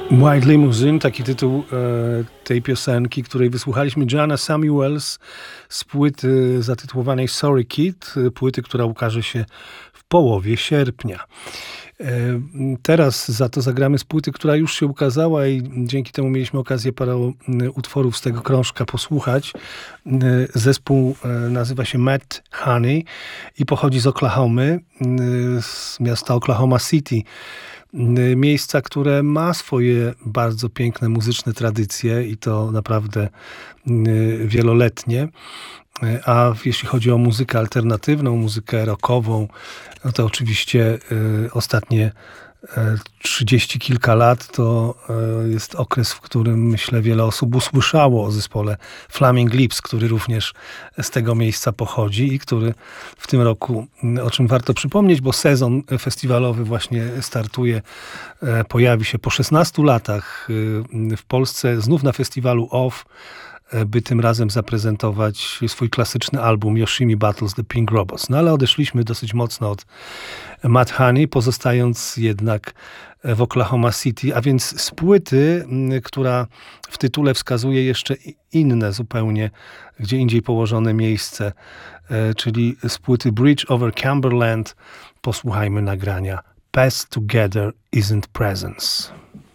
White Limousine, taki tytuł tej piosenki, której wysłuchaliśmy Joanna Samuels z płyty zatytułowanej Sorry Kid, płyty, która ukaże się w połowie sierpnia. Teraz za to zagramy z płyty, która już się ukazała i dzięki temu mieliśmy okazję parę utworów z tego krążka posłuchać. Zespół nazywa się Mad Honey i pochodzi z Oklahomy, z miasta Oklahoma City. Miejsca, które ma swoje bardzo piękne muzyczne tradycje i to naprawdę wieloletnie. A jeśli chodzi o muzykę alternatywną, muzykę rockową, no to oczywiście ostatnie 30 kilka lat to jest okres, w którym myślę wiele osób usłyszało o zespole Flaming Lips, który również z tego miejsca pochodzi i który w tym roku, o czym warto przypomnieć, bo sezon festiwalowy właśnie startuje, pojawi się po 16 latach w Polsce, znów na festiwalu OFF, by tym razem zaprezentować swój klasyczny album Yoshimi Battles the Pink Robots. No ale odeszliśmy dosyć mocno od Mad Honey, pozostając jednak w Oklahoma City, a więc z płyty, która w tytule wskazuje jeszcze inne zupełnie, gdzie indziej położone miejsce, czyli z płyty Bridge over Cumberland posłuchajmy nagrania Past Together Isn't Presence.